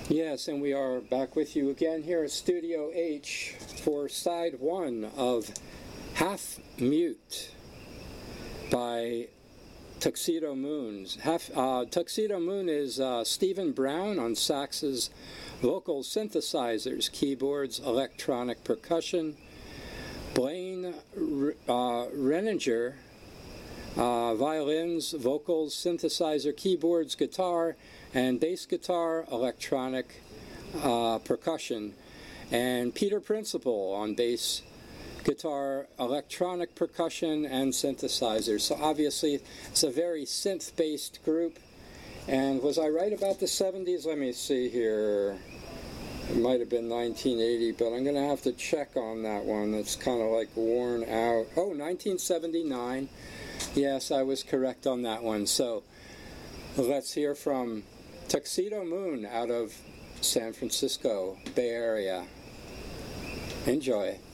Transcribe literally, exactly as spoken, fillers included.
Yes, and we are back with you again here at Studio H for side one of Half Mute by Tuxedo Moons. Half, uh, Tuxedo Moon is uh, Stephen Brown on saxes, vocal synthesizers, keyboards, electronic percussion. Blaine uh, Renninger, uh, violins, vocals, synthesizer, keyboards, guitar, and bass guitar, electronic uh, percussion. And Peter Principal on bass guitar, electronic percussion, and synthesizer. So obviously it's a very synth-based group. And was I right about the seventies? Let me see here. It might have been nineteen eighty, but I'm going to have to check on that one. It's kind of like worn out. Oh, nineteen seventy-nine. Yes, I was correct on that one. So let's hear from Tuxedo Moon out of San Francisco Bay Area. Enjoy.